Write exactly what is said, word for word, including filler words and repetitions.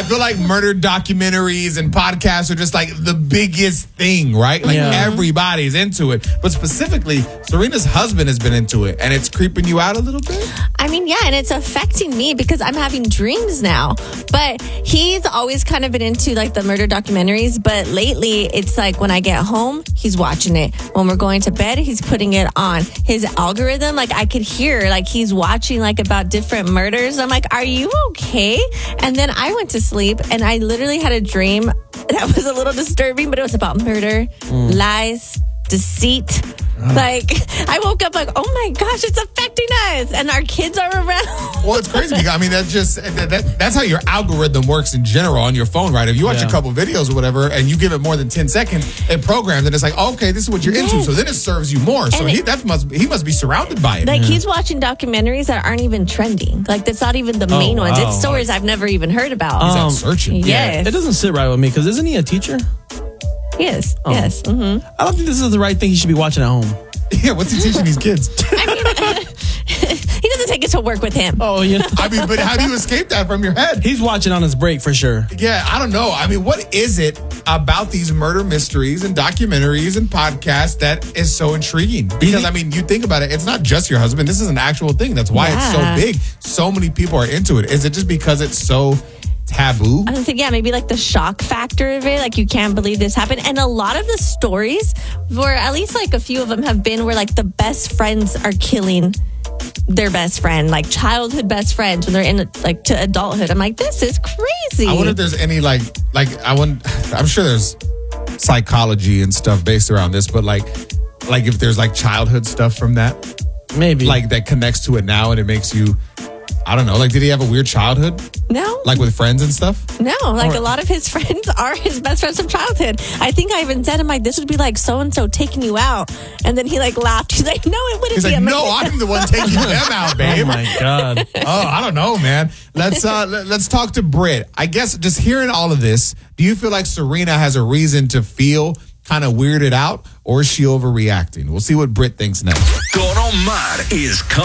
I feel like murder documentaries and podcasts are just like the biggest thing, right? Like Yeah. everybody's into it. But specifically, Serena's husband has been into it, and it's creeping you out a little bit? I mean, yeah, and it's affecting me because I'm having dreams now. But he's always kind of been into like the murder documentaries. But lately, it's like when I get home, he's watching it. When we're going to bed, he's putting it on. His algorithm, like I could hear, like he's watching like about different murders. I'm like, are you okay? And then I went to sleep and I literally had a dream that was a little disturbing, but it was about murder, mm. lies, deceit. Like, I woke up like, oh my gosh, it's affecting us. And our kids are around. Well, it's crazy. Because, I mean, that's just, that, that, that's how your algorithm works in general on your phone, right? If you watch yeah. a couple videos or whatever and you give it more than ten seconds, it programs and it's like, oh, okay, this is what you're yes. into. So then it serves you more. So he, that must, he must be surrounded by it. Like, yeah. he's watching documentaries that aren't even trending. Like, that's not even the oh, main wow. ones. It's stories I've never even heard about. He's um, out searching. Yes. Yeah, it doesn't sit right with me because isn't he a teacher? Yes. Oh. Yes. Mm-hmm. I don't think this is the right thing he should be watching at home. Yeah, what's he teaching these kids? I mean, he doesn't take it to work with him. Oh, yeah. I mean, but how do you escape that from your head? He's watching on his break for sure. Yeah, I don't know. I mean, what is it about these murder mysteries and documentaries and podcasts that is so intriguing? Because, I mean, you think about it, it's not just your husband. This is an actual thing. That's why yeah. it's so big. So many people are into it. Is it just because it's so taboo? I don't think, yeah, maybe like the shock factor of it. Like, you can't believe this happened. And a lot of the stories, where at least like a few of them have been where like the best friends are killing their best friend, like childhood best friends when they're in like to adulthood. I'm like, this is crazy. I wonder if there's any like, like I want, I'm sure there's psychology and stuff based around this, but like, like if there's like childhood stuff from that, maybe like that connects to it now and it makes you, I don't know, like did he have a weird childhood? No. Like with friends and stuff? No, like or, a lot of his friends are his best friends from childhood. I think I even said him like, this would be like so-and-so taking you out. And then he like laughed. He's like, no, it wouldn't He's be. like, I'm no, like, I'm the one taking them out, babe. Oh my God. Oh, I don't know, man. Let's uh let's talk to Britt. I guess just hearing all of this, do you feel like Serena has a reason to feel kind of weirded out, or is she overreacting? We'll see what Britt thinks next. Con Omar is coming.